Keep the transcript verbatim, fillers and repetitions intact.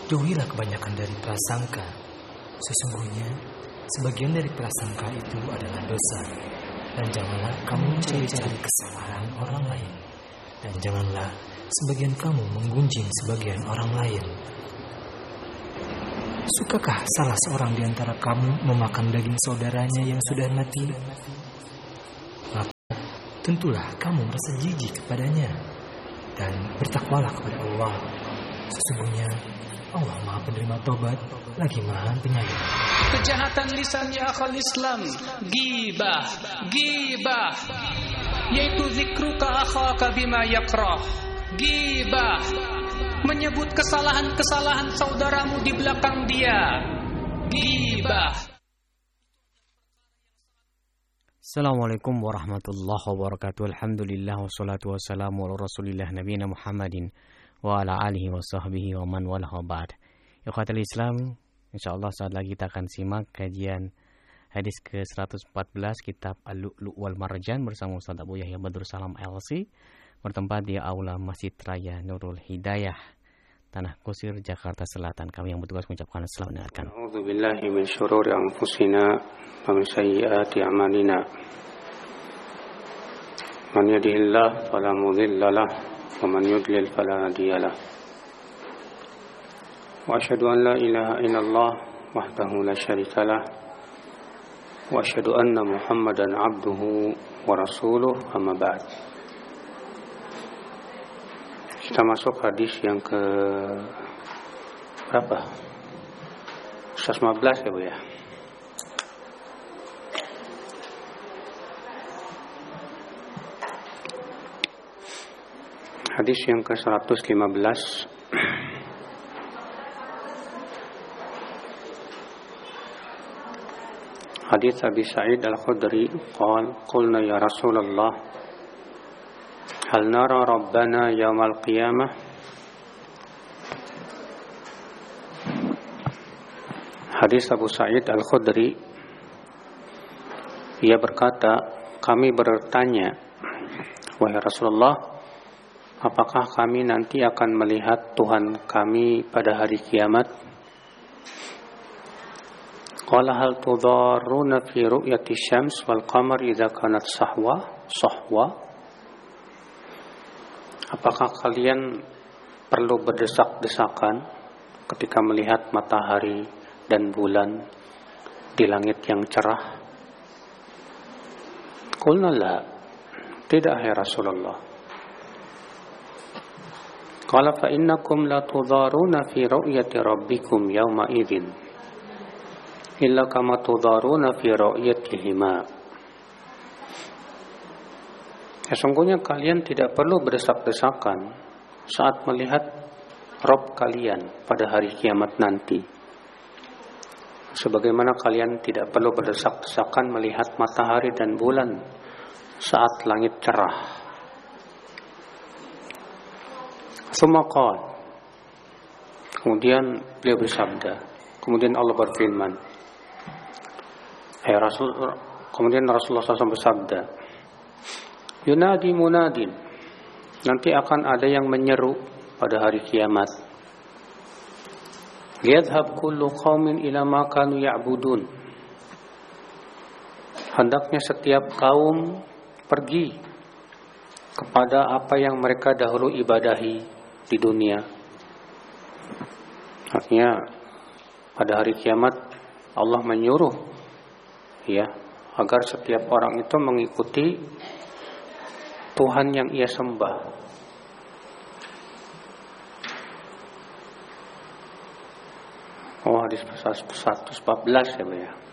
Jauhilah kebanyakan dari prasangka. Sesungguhnya sebagian dari prasangka itu adalah dosa. Dan janganlah kamu mencari-cari kesalahan orang lain. Dan janganlah sebagian kamu menggunjing sebagian orang lain. Sukakah salah seorang di antara kamu memakan daging saudaranya yang sudah mati? Maka tentulah kamu merasa jijik kepadanya. Dan bertakwalah kepada Allah. Sesungguhnya Allah Maha Penerima Taubat, lagi Maha Penyayang. Kejahatan lisan ya akhal Islam, ghibah, ghibah, yaitu zikruka akhaka bima yakrah. Ghibah, menyebut kesalahan-kesalahan saudaramu di belakang dia. Ghibah. Assalamualaikum warahmatullahi wabarakatuh. Alhamdulillah wassalatu wassalamu ala rasulillah nabiyina Muhammadin wa ala alihi wa sahbihi wa man walah wa ba'd. Ikhwatul Islam, insyaallah saat lagi kita akan simak kajian hadis ke seratus empat belas kitab Al-Lu'lu' wal Marjan bersama Ustaz Abu Yahya Badrul Salam L C, bertempat di Aula Masjid Raya Nurul Hidayah, Tanah Kusir, Jakarta Selatan. Kami yang bertugas mengucapkan selamat mendengarkan. A'udzubillahi min syururi anfusina wa min sayyiati a'malina. Man yahdihillahu fala mudilla lahu wa man yudlil fala hadiya lahu. Wa asyhadu an la ilaha illallah wahdahu la syarika lah. Wa asyhadu anna Muhammadan abduhu wa rasuluh, amma ba'd. Kita masuk hadis yang ke berapa? seratus lima belas ya Bu ya. Hadis yang ke seratus lima belas. Hadis Abi Sa'id Al-Khudri qala qulna ya Rasulullah hal nara rabbana yaumal qiyamah. Hadis Abu Sa'id Al-Khudri, ia berkata, kami bertanya, wahai Rasulullah, apakah kami nanti akan melihat Tuhan kami pada hari kiamat? Qala hal tudarruna fi ru'yati syams wal qamar idza kanat sahwa sahwa. Apakah kalian perlu berdesak-desakan ketika melihat matahari dan bulan di langit yang cerah? Qulna la, tidak ya Rasulullah. Qala fa innakum la tudaruna fi ru'yati rabbikum yawma idzin illa kama tudaruna fi ru'yatihi ma. Sesungguhnya kalian tidak perlu berdesak-desakan saat melihat Rabb kalian pada hari kiamat nanti, sebagaimana kalian tidak perlu berdesak-desakan melihat matahari dan bulan saat langit cerah. Tsumma qala, kemudian beliau bersabda, kemudian Allah berfirman, hai Rasul, kemudian Rasulullah shallallahu alaihi wasallam bersabda, yunadi munadin, nanti akan ada yang menyeru pada hari kiamat, yadhhab kullu qaumin ila ma kanu ya'budun, hendaknya setiap kaum pergi kepada apa yang mereka dahulu ibadahi di dunia. Artinya pada hari kiamat Allah menyuruh ya agar setiap orang itu mengikuti Tuhan yang ia sembah. Oh, hadis seratus empat belas ya Bu ya.